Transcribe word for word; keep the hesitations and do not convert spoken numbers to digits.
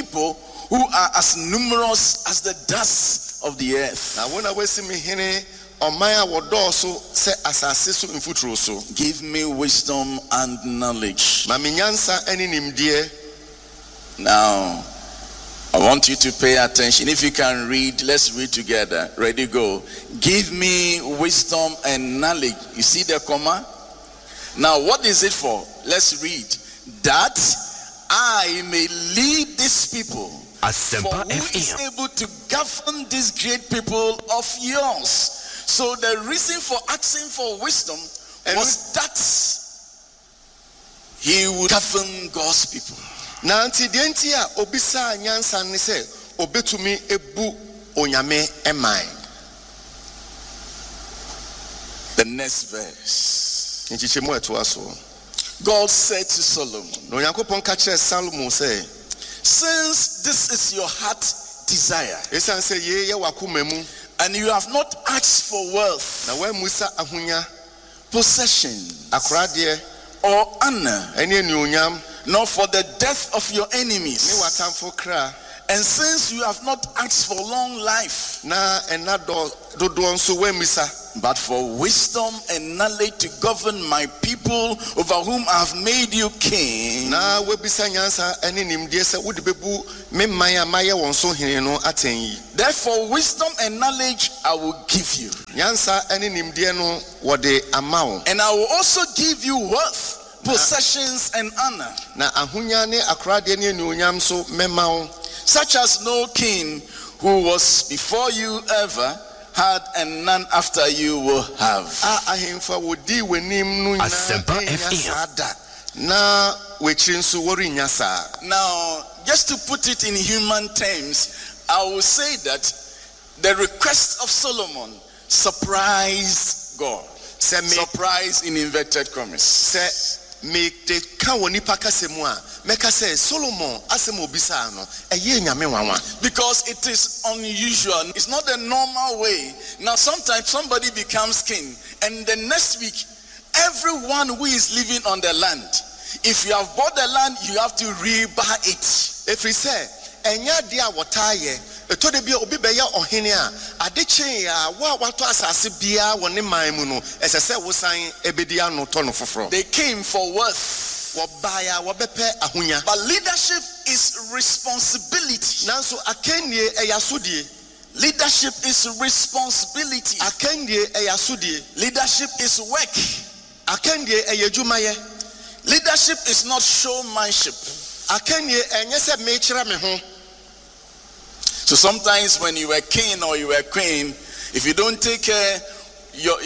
people who are as numerous as the dust of the earth. Na wona wesi me hene omaya wodoso se asase so mfuturo so. Give me wisdom and knowledge. Ma me nyansa ene nimdie. Now, I want you to pay attention. If you can read, let's read together. Ready, go. Give me wisdom and knowledge. You see the comma? Now, what is it for? Let's read. That I may lead these people. For who is able to govern these great people of yours? So the reason for asking for wisdom was that he would govern God's people. Na anti denti a obisa nyansa ne se obetumi ebu onyame emai. The next verse. Nchichemu eto aso. God said to Solomon, no Yakopon ka kire Solomon say, since this is your heart desire, esan say ye ye wakoma mu, and you have not asked for wealth, na wa musa ahunya, possession, akrade or honor, ene enuonyam, nor for the death of your enemies, ne watamfo kra, and since you have not asked for long life, na enado dodo nso wa musa, but for wisdom and knowledge to govern my people over whom I have made you king. Na webisa nyansa ene nimdie se wode bebu me man amaye won so hene no aten yi. Therefore wisdom and knowledge I will give you. Nyansa ene nimdie no wode amawo. And I will also give you wealth, possessions and honor. Na ahunya ne akrade ne enuonyam so memawo, such as no king who was before you ever had, and none after you will have. A ahemfa wodi wenim no nyasa na wechrinso worinya sa. Now, just to put it in human terms, I will say that the request of Solomon surprised God. Surprise in inverted commas. Se me te ka woni pakasemu a meka say Solomon asemo bisa no eye nyame wanwa, because it is unusual. It's not the normal way. Now sometimes somebody becomes king and the next week everyone who is living on the land, if you have bought the land, you have to rebuy it. If we say enya dia wotaye eto de bia obi beya ohene a ade chen ya wa wato asase bia woni man mu no esese wosan ebedi ano to no foforo. They came for worth, wobaya wobepe ahunya. But leadership is responsibility. Nanso akenie eyasodie. Leadership is responsibility. Akenie eyasodie. Leadership is work. Akenie eyejumaye. Leadership is not showmanship. Akenie enyese mechira me ho. So sometimes when you were king or you were queen, if you don't take care, your